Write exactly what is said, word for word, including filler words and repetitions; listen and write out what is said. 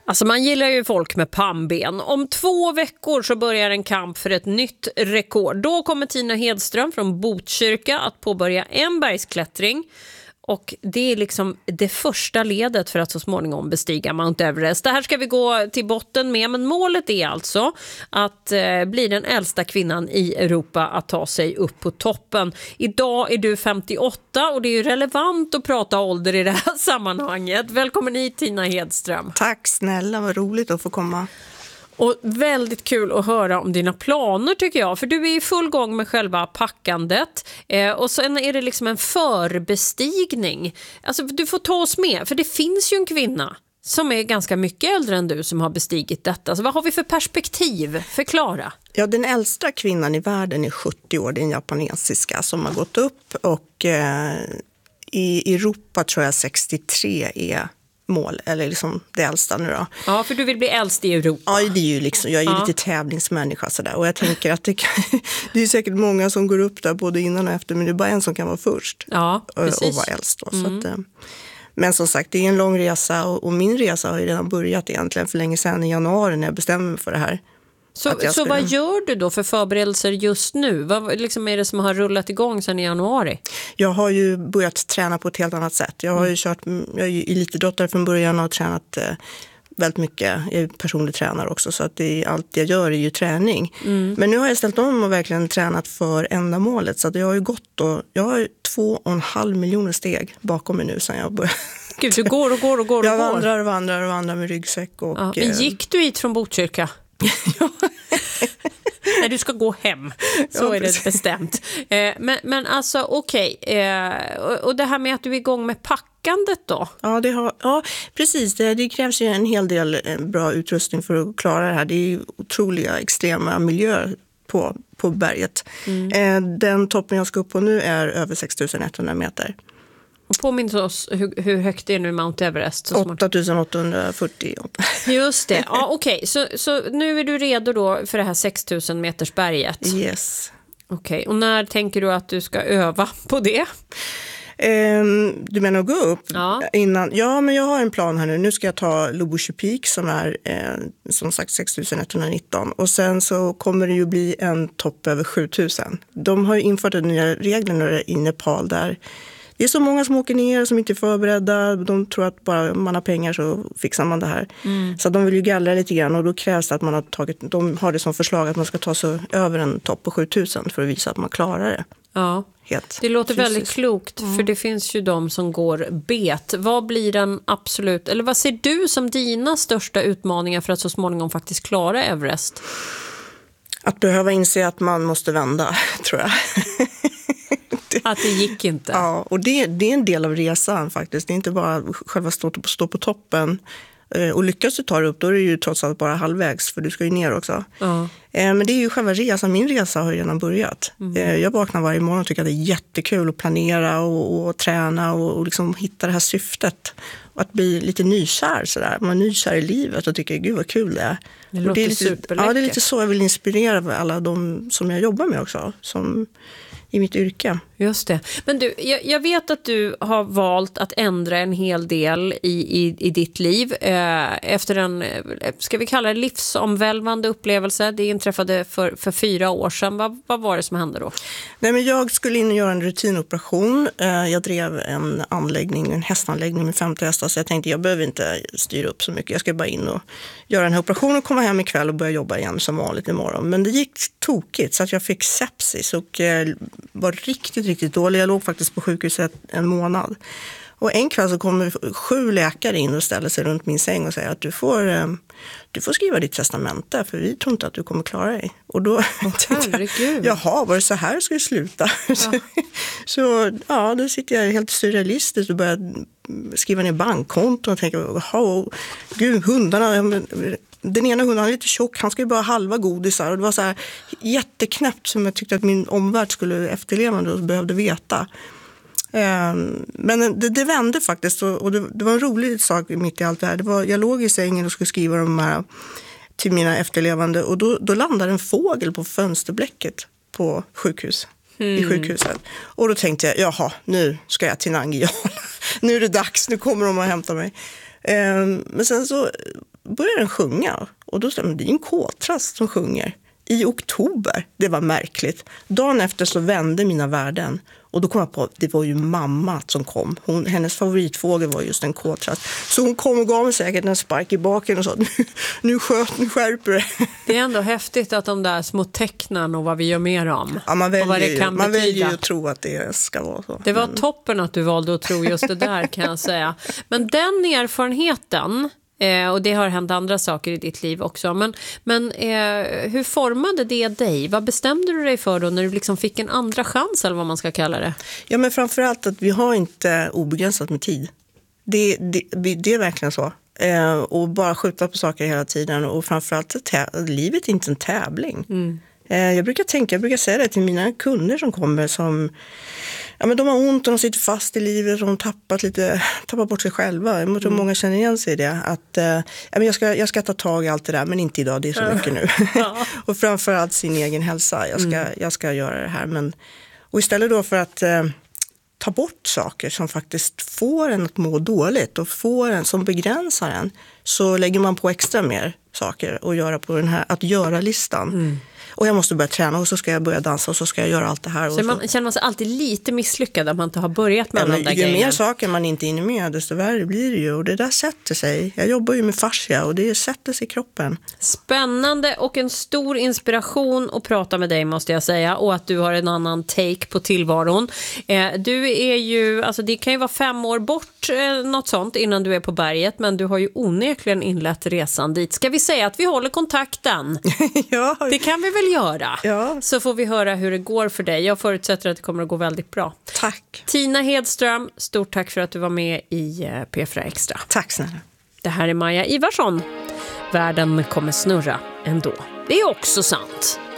Alltså man gillar ju folk med pannben. Om två veckor så börjar en kamp för ett nytt rekord. Då kommer Tina Hedström från Botkyrka att påbörja en bergsklättring. Och det är liksom det första ledet för att så småningom bestiga Mount Everest. Det här ska vi gå till botten med, men målet är alltså att eh, bli den äldsta kvinnan i Europa att ta sig upp på toppen. Idag är du femtioåtta och det är ju relevant att prata ålder i det här sammanhanget. Välkommen hit, Tina Hedström. Tack snälla, vad roligt att få komma. Och väldigt kul att höra om dina planer tycker jag. För du är i full gång med själva packandet. Eh, och sen är det liksom en förbestigning. Alltså du får ta oss med. För det finns ju en kvinna som är ganska mycket äldre än du som har bestigit detta. Så vad har vi för perspektiv? Förklara. Ja, den äldsta kvinnan i världen är sjuttio år. Det är en japanesiska som har gått upp. Och eh, i Europa tror jag sextiotre är mål, eller liksom det äldsta nu då. Ja, för du vill bli äldst i Europa. Ja, det är ju liksom, jag är ju ja. lite tävlingsmänniska sådär. Och jag tänker att det, kan, det är säkert många som går upp där både innan och efter, men det är bara en som kan vara först. Ja, precis. Och vara äldst då. Mm. Så att, men som sagt, det är en lång resa och, och min resa har ju redan börjat egentligen för länge sedan i januari när jag bestämde mig för det här. Så, så skulle... vad gör du då för förberedelser just nu? Vad liksom är det som har rullat igång sedan i januari? Jag har ju börjat träna på ett helt annat sätt. Jag har ju kört, jag är ju elitidrottare från början och har tränat eh, väldigt mycket. Jag är personlig tränare också, så att det är, allt jag gör är ju träning. Mm. Men nu har jag ställt om och verkligen tränat för ändamålet. Så att jag har ju gått och jag har två och en halv miljoner steg bakom mig nu sedan jag började. Gud, du går och går och går och jag går. Jag vandrar och vandrar och vandrar med ryggsäck. Och, ja, men gick du hit från Botkyrka? Ja. Nej, du ska gå hem. Så ja, är det bestämt. Eh, men, men alltså, okej. Okay. Eh, och, och det här med att du är igång med packandet då? Ja, det har, ja precis. Det, det krävs ju en hel del bra utrustning för att klara det här. Det är ju otroliga extrema miljöer på, på berget. Mm. Eh, den toppen jag ska upp på nu är över sex tusen etthundra meter. Och påminns oss hur, hur högt är nu Mount Everest? åtta tusen åttahundrafyrtioåtta. Just det. Ja, okej. Okay. Så, så nu är du redo då för det här sex tusen meters berget? Yes. Okej. Okay. Och när tänker du att du ska öva på det? Um, du menar att gå upp? Ja. Innan? Ja, men jag har en plan här nu. Nu ska jag ta Lubusche Peak som är eh, som sagt sex tusen etthundranitton. Och sen så kommer det ju bli en topp över sju tusen. De har ju infört de nya reglerna i Nepal där. Det är så många som åker ner som inte är förberedda. De tror att bara man har pengar så fixar man det här. Mm. Så de vill ju gallra lite grann och då krävs det att man har tagit, de har det som förslag att man ska ta sig över en topp på sju tusen för att visa att man klarar det. Ja, helt det låter fysiskt. Väldigt klokt mm. för det finns ju de som går bet. Vad blir den absolut, eller vad ser du som dina största utmaningar för att så småningom faktiskt klara Everest? Att behöva inse att man måste vända, tror jag. Att det gick inte. Ja, och det, det är en del av resan faktiskt. Det är inte bara själva stå, stå på toppen. Och lyckas du ta det upp, då är det ju trots allt bara halvvägs, för du ska ju ner också. Ja. Men det är ju själva resan. Min resa har ju redan börjat. Mm. Jag vaknar varje morgon och tycker att det är jättekul att planera och, och träna och, och liksom hitta det här syftet. Och att bli lite nykär sådär. Man är nykär i livet och tycker, gud vad kul det är. Det och låter det är lite, superläckert. Ja, det är lite så jag vill inspirera alla de som jag jobbar med också. Som i mitt yrke. Just det. Men du, jag, jag vet att du har valt att ändra en hel del i, i, i ditt liv eh, efter en, ska vi kalla det livsomvälvande upplevelse. Det inträffade för, för fyra år sedan. Vad, vad var det som hände då? Nej, men jag skulle in och göra en rutinoperation. Eh, jag drev en anläggning, en hästanläggning med femtio hästar, så jag tänkte jag behöver inte styra upp så mycket. Jag ska bara in och göra den här operationen och komma hem ikväll och börja jobba igen som vanligt imorgon. Men det gick tokigt så att jag fick sepsis och eh, var riktigt, riktigt dålig. Jag låg faktiskt på sjukhuset en månad. Och en kväll så kommer sju läkare in och ställer sig runt min säng och säger att du får, eh, du får skriva ditt testamente, för vi tror inte att du kommer klara dig. Och då oh, tänkte jag, jaha, var det så här ska det sluta? Ja. så, så ja, då sitter jag helt surrealistiskt och börjar skriva ner bankkonton och tänker, jaha, gud, hundarna, den ena hunden är lite tjock, han ska ju bara halva godisar. Och det var så här jätteknäppt som jag tyckte att min omvärld skulle efterleva och behövde veta. Men det, det vände faktiskt och det, det var en rolig sak mitt i allt det här. Det var, jag låg i sängen och skulle skriva de här till mina efterlevande och då, då landade en fågel på fönsterblecket på sjukhus. Mm. I sjukhuset. Och då tänkte jag, jaha, nu ska jag till Nangijala. Nu är det dags, nu kommer de att hämta mig. Men sen så började den sjunga. Och då sa jag, det är en koltrast som sjunger. I oktober. Det var märkligt. Dagen efter så vände mina värden. Och då kom jag på att det var ju mamma som kom. Hon, hennes favoritfågel var just en koltrast. Så hon kom och gav mig säkert en spark i baken och sa, nu, nu sköt, nu skärper det. Det är ändå häftigt att de där små tecknen och vad vi gör mer om. Ja, man väljer, och vad det ju, kan man väljer ju betyda. att tro att det ska vara så. Det var Men... toppen att du valde att tro just det där, kan jag säga. Men den erfarenheten, eh, och det har hänt andra saker i ditt liv också, men, men eh, hur formade det dig? Vad bestämde du dig för då när du liksom fick en andra chans, eller vad man ska kalla det? Ja, men framförallt att vi har inte obegränsat med tid. Det, det, det är verkligen så. Eh, och bara skjuta på saker hela tiden. Och framförallt att tä- livet är inte en tävling. Mm. Eh, jag brukar tänka, jag brukar säga det till mina kunder som kommer som... Ja, men de har ont och de sitter fast i livet och de tappat lite, tappat bort sig själva. Jag tror mm. många känner igen sig i det. Att, eh, jag, ska, jag ska ta tag i allt det där, men inte idag, det är så mycket nu. Ja. Och framförallt sin egen hälsa. Jag ska, mm. jag ska göra det här. Men, och istället då för att eh, ta bort saker som faktiskt får en att må dåligt och får en som begränsar en, så lägger man på extra mer saker och göra på den här att göra-listan. Mm. Och jag måste börja träna och så ska jag börja dansa och så ska jag göra allt det här. Och så, man, så känner man sig alltid lite misslyckad att man inte har börjat med ja, alla de där grejerna. Ju mer saker man inte är inne med, desto värre blir det ju. Och det där sätter sig. Jag jobbar ju med fascia och det sätter sig i kroppen. Spännande och en stor inspiration att prata med dig, måste jag säga. Och att du har en annan take på tillvaron. Eh, du är ju, alltså det kan ju vara fem år bort, eh, något sånt, innan du är på berget. Men du har ju onekligen inlett resan dit. Ska vi säga att vi håller kontakten? Ja. Det kan vi väl göra. Ja. Så får vi höra hur det går för dig. Jag förutsätter att det kommer att gå väldigt bra. Tack. Tina Hedström, stort tack för att du var med i P fyra Extra. Tack snälla. Det här är Maja Ivarsson. Världen kommer snurra ändå. Det är också sant.